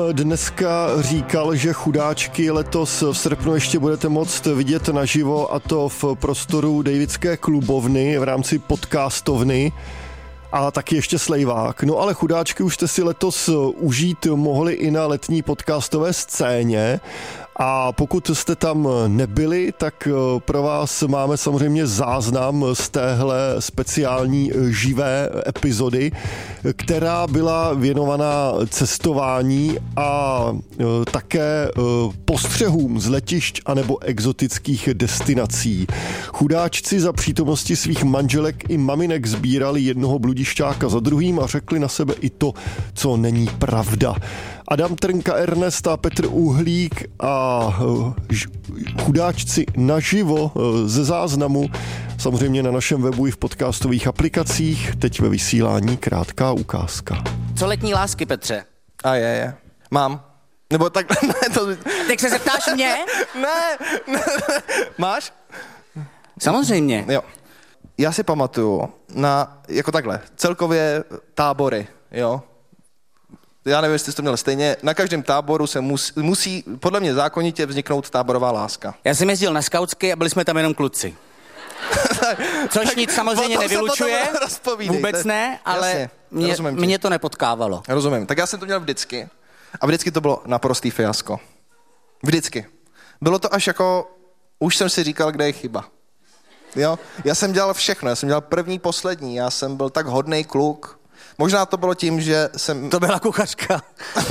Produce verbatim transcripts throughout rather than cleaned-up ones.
Dneska říkal, že chudáčky letos v srpnu ještě budete moct vidět naživo, a to v prostoru Davidské klubovny v rámci podcastovny a taky ještě slejvák. No ale chudáčky už jste si letos užít mohli i na letní podcastové scéně. A pokud jste tam nebyli, tak pro vás máme samozřejmě záznam z téhle speciální živé epizody, která byla věnovaná cestování a také postřehům z letišť anebo exotických destinací. Chudáčci za přítomnosti svých manželek i maminek sbírali jednoho bludišťáka za druhým a řekli na sebe i to, co není pravda. Adam Trnka, Ernest a Petr Uhlík a chudáčci naživo ze záznamu, samozřejmě na našem webu i v podcastových aplikacích, teď ve vysílání krátká ukázka. Co letní lásky, Petře? A je, je. Mám. Nebo tak, ne, to... Tak se zeptáš mě? ne, ne, máš? Samozřejmě. Jo. Já si pamatuju na, jako takhle, celkově tábory, jo. Já nevím, jestli jste to měl stejně, na každém táboru se mus, musí, podle mě zákonitě vzniknout táborová láska. Já jsem jezdil na skautsky a byli jsme tam jenom kluci. Což tak, nic samozřejmě nevylučuje, vůbec ne, ale mě, mě to nepotkávalo. Rozumím, tak já jsem to měl vždycky a vždycky to bylo naprostý fiasko. Vždycky. Bylo to až jako, už jsem si říkal, kde je chyba. Jo? Já jsem dělal všechno, já jsem dělal první, poslední, já jsem byl tak hodnej kluk. Možná to bylo tím, že jsem... To byla kuchařka.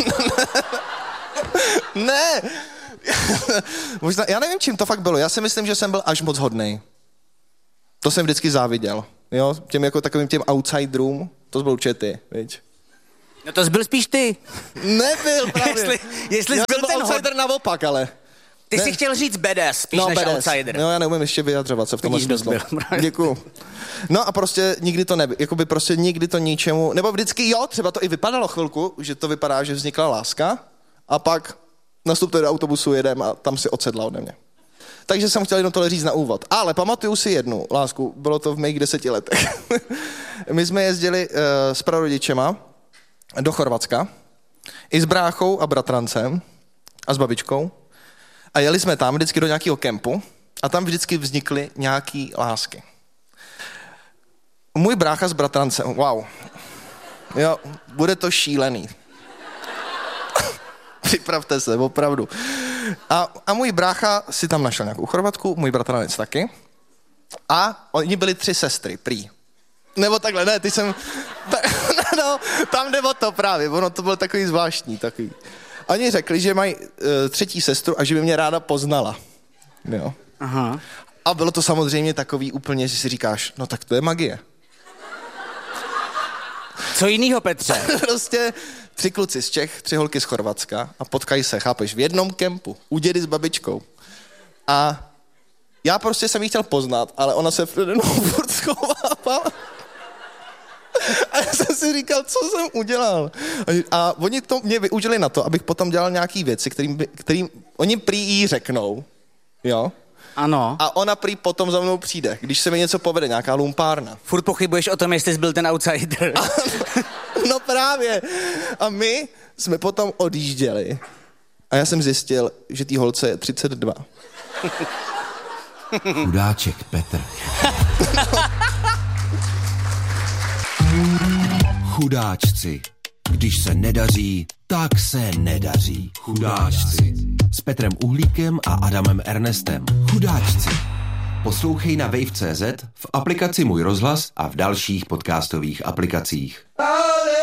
Ne! Možná, já nevím, čím to fakt bylo. Já si myslím, že jsem byl až moc hodnej. To jsem vždycky záviděl. Jo? Těm jako takovým těm outsiderům. To byl určitě ty, viď? No to jsi byl spíš ty. Nebyl právě. jestli jestli jsi byl ten outsider hod... naopak, ale... Ty ne. jsi chtěl říct badass spíš no, než badass. outsider. No já neumím ještě vyjadřovat se v tomhle smyslu. Děkuju. No a prostě nikdy to nebylo, jakoby prostě nikdy to ničemu, nebo vždycky jo, třeba to i vypadalo chvilku, že to vypadá, že vznikla láska a pak nastupte do autobusu, jedem a tam si odsedla ode mě. Takže jsem chtěl jenom tohle říct na úvod. Ale pamatuju si jednu lásku, bylo to v mých deseti letech. My jsme jezdili uh, s prarodičema do Chorvatska, i s bráchou a bratrancem a s babičkou. A jeli jsme tam vždycky do nějakého kempu a tam vždycky vznikly nějaký lásky. Můj brácha s bratrancem, wow. Jo, bude to šílený. Připravte se, opravdu. A, a můj brácha si tam našel nějakou Chorvatku, můj bratranec taky. A oni byli tři sestry, prý. Nebo takhle, ne, ty jsem... Ta, no, tam jde o to právě, ono to bylo takový zvláštní, takový. Oni řekli, že mají uh, třetí sestru a že by mě ráda poznala. Jo. Aha. A bylo to samozřejmě takový úplně, že si říkáš, no tak to je magie. Co jinýho, Petře? Prostě tři kluci z Čech, tři holky z Chorvatska a potkají se, chápeš, v jednom kempu, u dědy s babičkou. A já prostě jsem jí chtěl poznat, ale ona se přede mnou furt schovávala. A já jsem si říkal, co jsem udělal. A oni to mě využili na to, abych potom dělal nějaký věci, kterým, kterým oni prý jí řeknou, jo? Ano. A ona prý potom za mnou přijde, když se mi něco povede, nějaká lumpárna. Furt pochybuješ o tom, jestli jsi byl ten outsider. A, no právě. A my jsme potom odjížděli. A já jsem zjistil, že tý holce je třicet dva. Chudáček Petr. Chudáčci. Když se nedaří, tak se nedaří. Chudáčci. S Petrem Uhlíkem a Adamem Ernestem. Chudáčci. Poslouchej na wave tečka cé zet, v aplikaci Můj rozhlas a v dalších podcastových aplikacích.